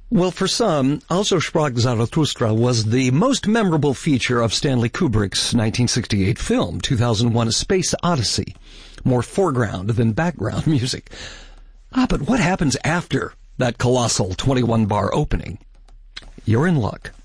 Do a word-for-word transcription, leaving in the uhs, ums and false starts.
Well, for some, Also sprach Zarathustra was the most memorable feature of Stanley Kubrick's nineteen sixty-eight film, two thousand one: A Space Odyssey. More foreground than background music. Ah, but what happens after that colossal twenty-one bar opening? You're in luck.